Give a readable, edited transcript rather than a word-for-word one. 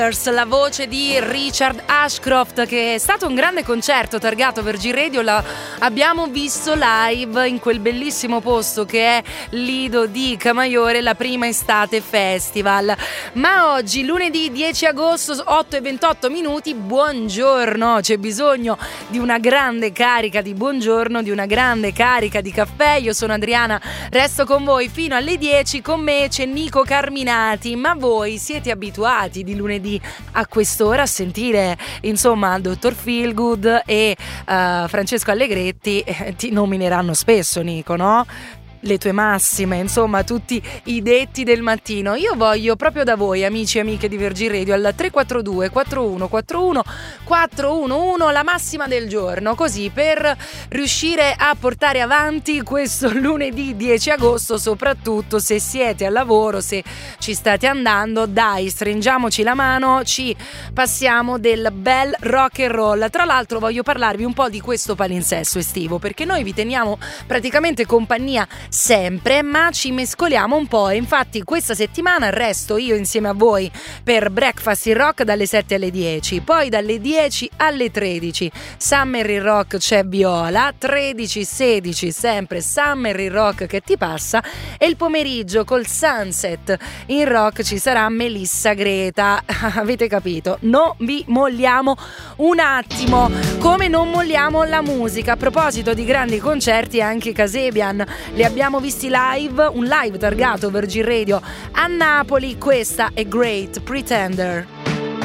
La voce di Richard Ashcroft, che è stato un grande concerto targato Virgin Radio. Abbiamo visto live in quel bellissimo posto che è Lido di Camaiore, la prima estate festival. Ma oggi, lunedì 10 agosto, 8:28, buongiorno. C'è bisogno di una grande carica di buongiorno, di una grande carica di caffè. Io sono Adriana, resto con voi fino alle 10. Con me c'è Nico Carminati. Ma voi siete abituati di lunedì a quest'ora a sentire insomma Dottor Feelgood e Francesco Allegretti? Ti nomineranno spesso, Nico, no? Le tue massime, insomma tutti i detti del mattino. Io voglio proprio da voi, amici e amiche di Virgin Radio, al 342 4141 411 la massima del giorno, così per riuscire a portare avanti questo lunedì 10 agosto, soprattutto se siete al lavoro, se ci state andando. Dai, stringiamoci la mano, ci passiamo del bel rock and roll. Tra l'altro voglio parlarvi un po' di questo palinsesto estivo, perché noi vi teniamo praticamente compagnia sempre, ma ci mescoliamo un po', e infatti questa settimana resto io insieme a voi per Breakfast in Rock dalle 7 alle 10, poi dalle 10 alle 13 Summer in Rock c'è Viola, 13-16 sempre Summer in Rock che ti passa, e il pomeriggio col Sunset in Rock ci sarà Melissa Greta. Avete capito? Non vi molliamo un attimo, come non molliamo la musica. A proposito di grandi concerti, anche Kasabian li abbiamo visti live, un live targato Virgin Radio a Napoli. Questa è Great Pretender.